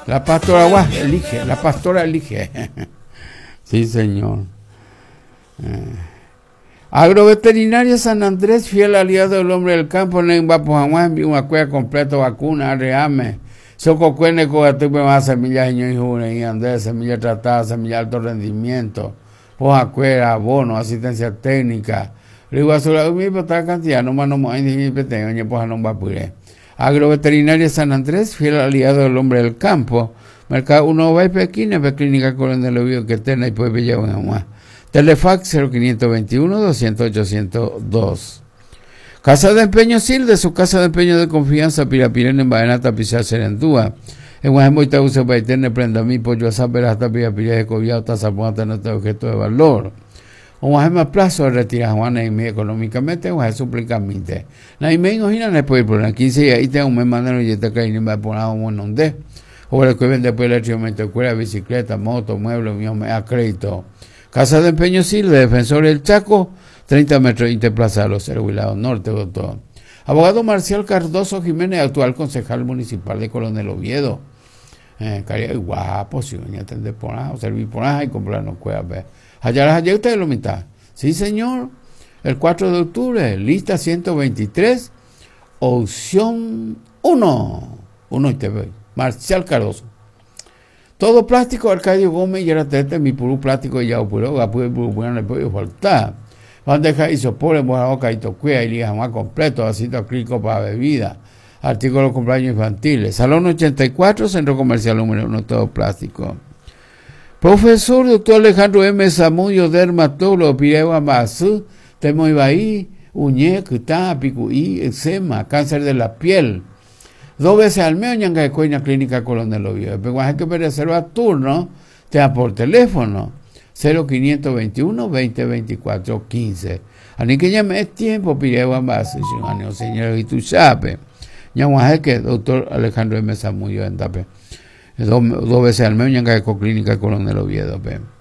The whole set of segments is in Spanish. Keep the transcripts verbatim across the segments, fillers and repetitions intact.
La pastora Guas elige, la pastora elige. Sí, señor. Eh. Agroveterinaria San Andrés, fiel aliado del hombre del campo, en Bapuamuán, una cueva completa, vacuna, arreame. Soco cuene coatupe más semillas y jure y andrés, semilla tratada, semilla alto rendimiento, hoja cuera, abono, asistencia técnica. Rigo azul, mi pata cantidad, no más no más ni peteño, ni poja no va pure. Agroveterinaria San Andrés, fiel aliado del hombre del campo. Mercado uno va y pequina, clínica Coronel Oviedo que tenga y pues bella una más. Telefax cero quinientos veintiuno, doscientos, ochocientos dos. Casa de Empeño Silde, su casa de empeño de confianza, Pirapirén en Baenata, Pizar Serendúa. En Guajemoita Use Baiterne, Prenda Mi, Pollo Azapera, hasta Pirapirén de Cobiao, Tazapuanta, nuestro objeto de valor. Un Guajema Plazo, retira Juana y mi económicamente, un Guaje suplicamente. La imagen ojina no puede por la quince y ahí te un mes manero y te cae ni me por nada un donde. O el que vende después el instrumento, cuera, bicicleta, moto, mueble, mío, me a crédito. Casa de Empeño Silde, Defensor del Chaco, treinta metros de Interplaza Los Herhuilados Norte, doctor. Abogado Marcial Cardoso Jiménez, actual concejal municipal de Coronel Oviedo. Eh, cariño, guapo, si venía a atender por nada, o servir por nada y comprarnos cuevas. Allá las allá ustedes lo mitad. Sí, señor. El cuatro de octubre, lista ciento veintitrés, opción uno. Uno y te ve. Marcial Cardoso. Todo plástico, Arcadio Gómez, y era tete, mi puro plástico, y ya opuró, a poder no le puede faltar. Bandeja y sopore, boca y tocuea, y lija más completo, vasito acrílico para bebida, artículos de cumpleaños infantiles. Salón ochenta y cuatro, Centro Comercial número uno, todo plástico. Profesor doctor Alejandro M. Zamudio, dermatólogo, Pireo Amazú, Temo Ibaí, Uñe, Cutá, Picuí, eczema, cáncer de la piel. Dos veces al mes, ñanga de coina clínica Coronel Oviedo. Pero cuando hay que reservar turno, te da por teléfono. cero quinientos veintiuno, veinte, veinticuatro, quince. Ani que llame es tiempo, Pireo Amazú, señor, y tú sabes. Ya que doctor Alejandro M. Zamudio, en tape. Dos, dos veces al mes, ñanga de clínica Coronel Oviedo.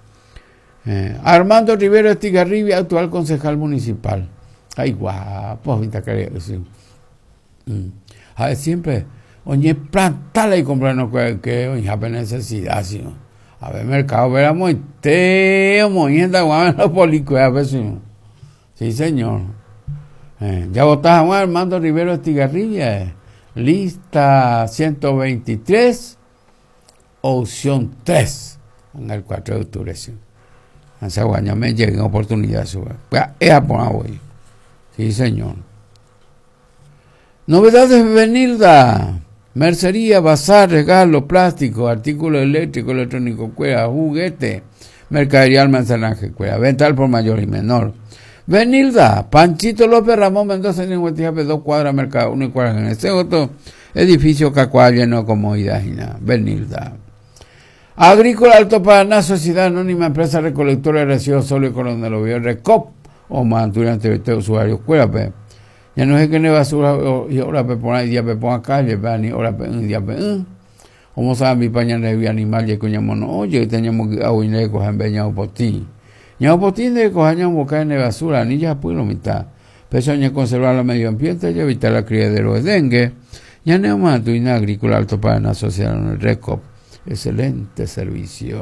Eh, Armando Rivero Estigarribia, actual concejal municipal. Ay, guapo, ahorita que sí. Mm. A ver, siempre, oye, plantala y comprarnos que, que oye, a necesidad, sino. A ver, mercado, verá muy teo, moñenda, guamen los policos, a ver, si. Sí, señor. Eh, ya votás a Juan Armando Rivero Estigarribia, eh. Lista ciento veintitrés, opción tres, en el cuatro de octubre, sí. En esa guaña me llega en oportunidad, su. Es a poner hoy. Sí, señor. Novedades Benilda, mercería, bazar, regalo, plástico, artículos eléctricos, electrónicos, cueva, juguete, mercadería almacenaje, cueva, venta al por mayor y menor. Benilda, Panchito López Ramón Mendoza, en Huetiape, dos cuadras, mercado, uno y cuadras en ese otro, edificio Cacual, lleno de comodidad y nada. Benilda. Agrícola Alto Paraná, Sociedad Anónima, Empresa Recolectora de Residuos Sólidos Coronel Oviedo, Recop, o Mantura ante este usuario, cueva, ya no es que no basura y ahora pe poner día pe ponga calle pe ni ahora pe un día pe un como saben mi paña de animal y coña mono oye teníamos que agua y le cogen beñado potín ñao potín de coña boca en basura ni ya pues lo mitad pero ya conservar el medio ambiente y evitar la criadero de dengue ya no más tu agrícola Alto Paraná Social en el Recop excelente servicio.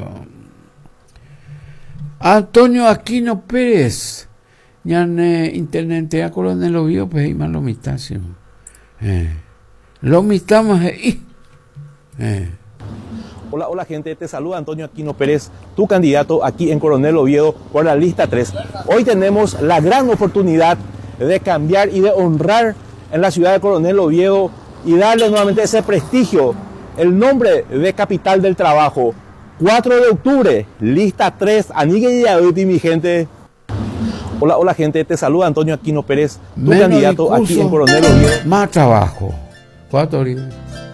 Antonio Aquino Pérez ya en internet ya Coronel Oviedo pues hay más lo mitad eh. lo mitad más eh. Eh. Hola, hola gente, te saluda Antonio Aquino Pérez, tu candidato aquí en Coronel Oviedo por la lista tres. Hoy tenemos la gran oportunidad de cambiar y de honrar en la ciudad de Coronel Oviedo y darle nuevamente ese prestigio, el nombre de capital del trabajo. cuatro de octubre, lista tres, anigue y mi gente. Hola, hola gente, te saluda Antonio Aquino Pérez, tu menos candidato discurso, aquí en Coronel Oviedo. Más trabajo. Cuatro horas.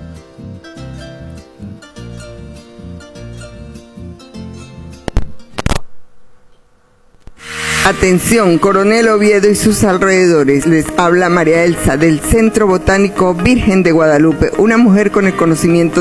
Atención, Coronel Oviedo y sus alrededores. Les habla María Elsa del Centro Botánico Virgen de Guadalupe, una mujer con el conocimiento